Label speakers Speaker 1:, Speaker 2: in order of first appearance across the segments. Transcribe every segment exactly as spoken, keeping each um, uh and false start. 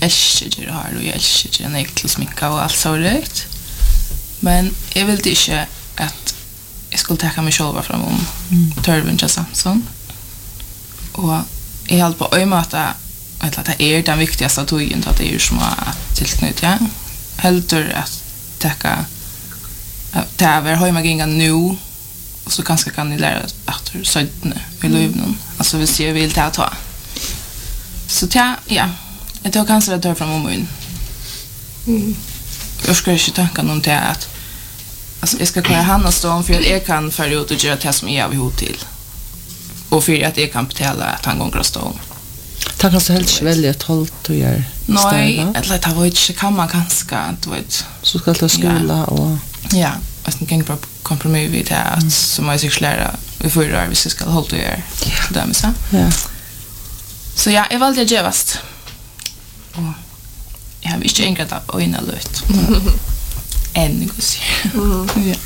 Speaker 1: älskar det här och jag älskar det när jag sminka och allt så rätt. Men jag vill inte att jag skulle ta mig själv fram om mm. törven till Samson. Och jag håller på att möta att det är den viktigaste togen att det är som att tillknyta. Helt att täcka att det är hur man gänga nu och så kanske kan ni lära att södne i löven. Alltså vi ser vill ta ta. Så ta ja, jag tar kanske det fram om mun. Mm. Jag ska inte tänka någon till att alltså jag ska kunna handla stå för att jag kan följa ut och göra det som jag vill ha till. Och för att jag kan betala att han går och stå.
Speaker 2: Ta kan så helt välja ett håll till gör.
Speaker 1: Nej, eller ta vad inte kan man ganska du vet.
Speaker 2: Så ska ta skola och
Speaker 1: ja, jag ska gänga på kompromiss vid det att som jag ska lära vi får göra vi ska hålla till gör. Där med så.
Speaker 2: Ja.
Speaker 1: Så ja, jag valde Jevast. Och jag har visst enkelt att öjna löt. En gus. Ja.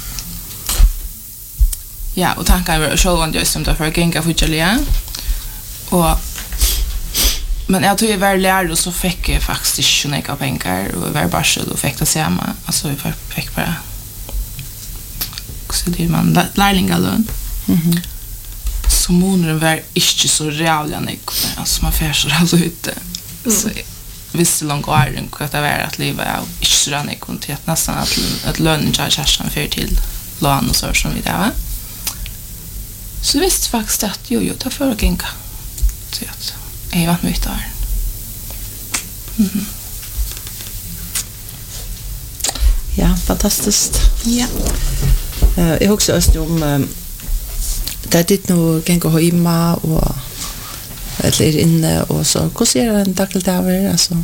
Speaker 1: Ja, och tankar var själva just som därför gänga futchalia. Och men jag tror jag var lärd och så fick jag faktiskt inte några pengar och var bara så och fick det samma. Alltså vi fick bara så det man lärlingalön. Mhm. Så månaden var inte så reala nek. Alltså man får så alltså ute. Så visst långt går det att det var att leva och inte så reala nek och att nästan att att lönen jag chargear för till lån och så som vi där. Så visst faktiskt att jo jo ta för att gänga. Så att jag var mycket där. Mhm.
Speaker 2: Ja, fantastiskt.
Speaker 1: Ja.
Speaker 2: Eh jag också öst om det dit nu gänga hemma och eller inne och så hur ser en dag där alltså.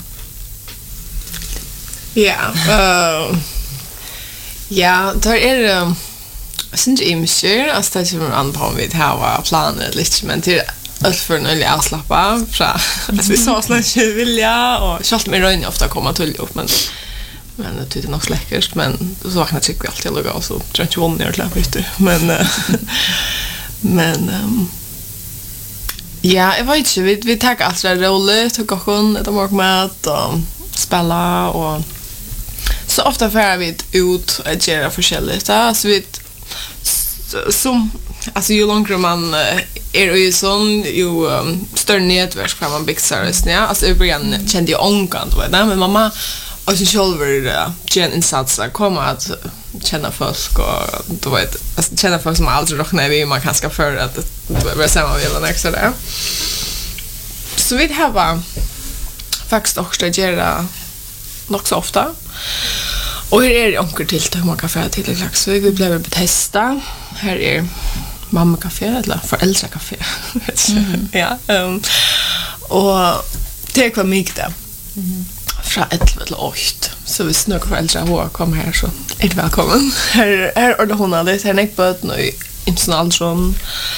Speaker 3: Ja, eh ja, där är syns imsjör att det som an på vid här var planen lite men till allt för en öliga avslappa så att vi så snart vilja och schalt med regn ofta komma till upp men men det tycker nog läckert men så vaknar tycker vi alltid lugga så tror jag inte ner till lite men men um, ja, jag vet inte vi vi tar alltså roligt och kokon det var mat och spela och så ofta får vi ut att göra förskälligt så vi som alltså ju längre man är ju sån ju um, större nätverk kan man bygga sig ja alltså i början kände jag ångkant vet men mamma och så själver gen insats att komma att känna folk och du vet alltså känna folk som aldrig räknar vi man kanske för att det var samma vill och extra där så vi har faktiskt också göra nog så ofta och här är det onkel till hur man kan få till det slags så vi blev betesta här är mamma kafé eller föräldrar kafé mm. ja um, och det var mig där mm. från elva till åtta så vi snöker föräldrar och kom här så är det välkommen här här och hon hade här näck på nu i Snallsson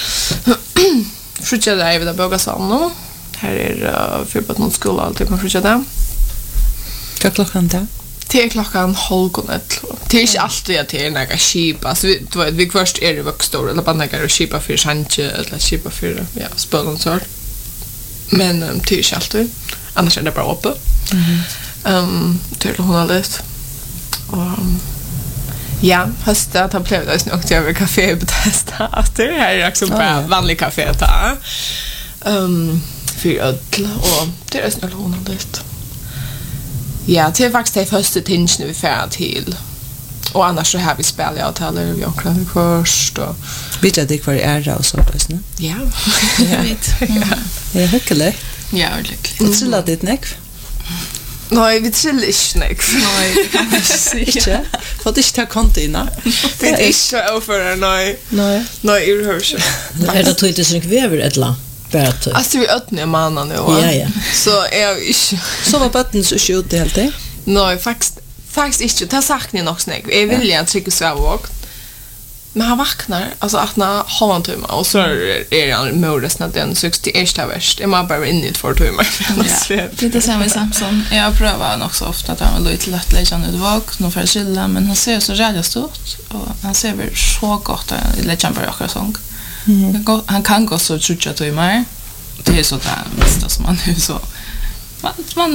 Speaker 3: fruja där vid boga samno här är för på någon skola alltid på fruja där
Speaker 2: vad klockan där
Speaker 3: till klockan halvkonet. Det är inte alltid att det är några skipa. Så vi, du vet, vi först är det vuxstor eller bara några skipa för shanche eller skipa för ja, spelen så. Men um, det är inte alltid. Annars är det bara uppe. Mm. Um, till hon har lite. Och um, ja, höst att han blev det nog till över kafé och testa att det här är också bara oh. vanlig kafé ta. Um, för öl och det är snart hon har lite. Ja, det är faktiskt det första tingen vi får till. Och annars så har vi spelavtal vi har klart först och
Speaker 2: vet jag det kvar är det och så där, ne?
Speaker 3: Ja.
Speaker 1: Jag vet.
Speaker 2: Ja. Det är högkle.
Speaker 1: Ja, lyckligt.
Speaker 2: Och så lade det näck.
Speaker 3: Nej, vi chill inte näck.
Speaker 1: Nej, det kan man säga.
Speaker 2: För det är konto innan.
Speaker 3: Det är inte över nej.
Speaker 2: Nej.
Speaker 3: Nej, i hörse.
Speaker 4: Är det tror inte så mycket över ettla.
Speaker 3: Alltså vi öppnar mannen nu.
Speaker 4: Ja, ja.
Speaker 3: Så är jag inte
Speaker 2: så var botten så skjut det helt det.
Speaker 3: Nej, faktiskt faktiskt inte. Det har sagt ni nog snägg. Jag vill ju trycka så våg. Men han vaknar alltså att när han tumma och så är han modus när den sextio värst. Är man bara inne i två timmar.
Speaker 1: Det är det samma Samson. Jag prövar också ofta att han vill lite lätt lägga ut våg någon för skilla men han ser så rädd stort och han ser väl så gott att lägga bara och sång. Mm. Han kan gå så tjucha timmar. Det är så där mesta som man nu så man, man